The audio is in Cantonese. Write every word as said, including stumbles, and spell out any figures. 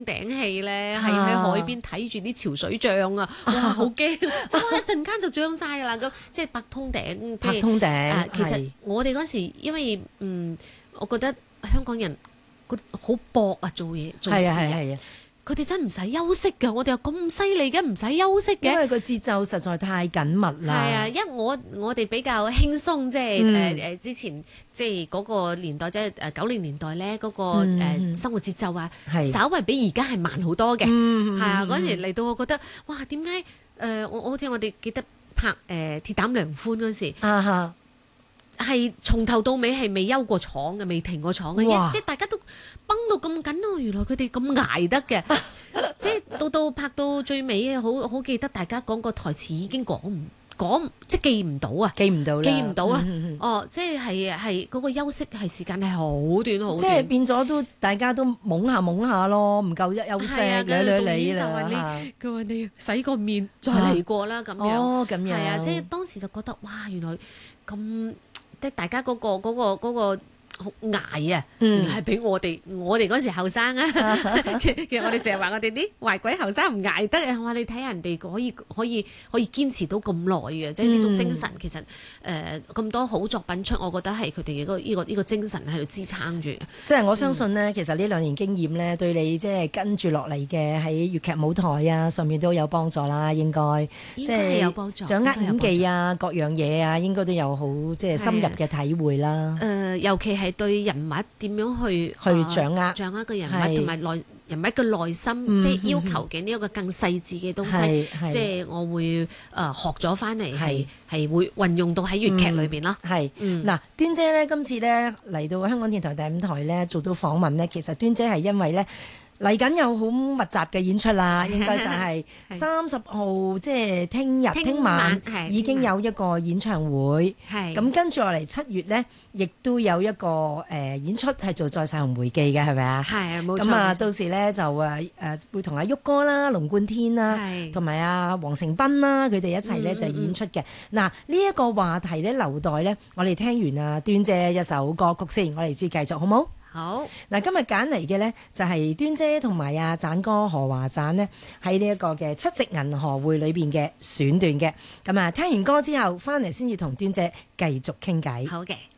頂戲咧，係喺海邊睇住啲潮水漲啊！哇，好驚！即係一陣間就漲晒㗎啦。咁即係八通頂，即係八通頂。 誒，其實我哋嗰時因為嗯，我覺得香港人個好搏啊，做嘢做事啊。佢哋真唔使休息㗎，我哋又咁犀利嘅，唔使休息嘅。 因為個節奏實在太緊密啦。 係啊，因為我我哋比較輕鬆，即係誒誒之前即係嗰個年代，即係誒九零年代咧嗰個誒生活節奏啊，稍為比而家係慢好多嘅。係啊，嗰時嚟到我覺得哇，點解誒我我好似我哋記得拍誒《鐵膽涼歡》嗰時。 啊哈！ 係從頭到尾係未休過廠嘅，未停過廠嘅，即係大家都繃到咁緊咯。原來佢哋咁捱得嘅，即係到到拍到最尾啊！好好記得大家講個台詞已經講唔講，即係記唔到啊！ 記唔到啦， 記唔到啦。哦，即係係係嗰個休息係時間係好短好短， 即係變咗都大家都懵下懵下咯，唔夠一休息，你你你啦。 佢話你洗個面再嚟過啦咁樣。 哦，咁樣係啊，即係當時就覺得哇，原來咁。即係大家嗰個嗰個嗰個捱啊，原來係比我哋我哋嗰時後生啊。其實我哋成日話我哋啲壞鬼後生唔捱得啊。我話你睇人哋可以可以可以堅持到咁耐嘅，即係呢種精神其實誒咁多好作品出，我覺得係佢哋嘅個呢個呢個精神喺度支撐住。 即係我相信呢，其實呢兩年經驗咧，對你即係跟住落嚟嘅喺粵劇舞台啊上面都有幫助啦，應該應該係有幫助， 掌握演技啊各樣嘢啊，應該都有好即係深入嘅體會啦。 誒，尤其係對人物點樣去去掌握掌握個人物同埋內人物嘅內心，即係要求嘅呢一個更細緻嘅東西，即係我會誒學咗翻嚟，係係會運用到喺粵劇裏邊咯。係嗱，端姐咧今次咧嚟到香港電台第五台咧做到訪問咧，其實端姐係因為咧。嚟緊有好密集嘅演出啦，應該就係三十號，即係聽日、聽晚已經有一個演唱會。咁跟住落嚟七月呢，亦都有一個誒演出係做《再世紅梅記》嘅，係咪啊？ 係啊，冇錯。 咁啊，到時呢，就誒誒會同阿旭哥啦、龍貫天啦，同埋阿黃成斌啦，佢哋一齊呢就演出嘅。嗱，呢一個話題呢，留待呢，我哋聽完啊端姐一首歌曲先，我哋先繼續，好冇？ 好嗱，今日揀嚟嘅呢，就係端姐同埋阿盞哥何華盞呢，喺呢一個嘅七夕銀河會裏邊嘅選段嘅。咁啊，聽完歌之後翻嚟先至同端姐繼續傾偈。 好嘅。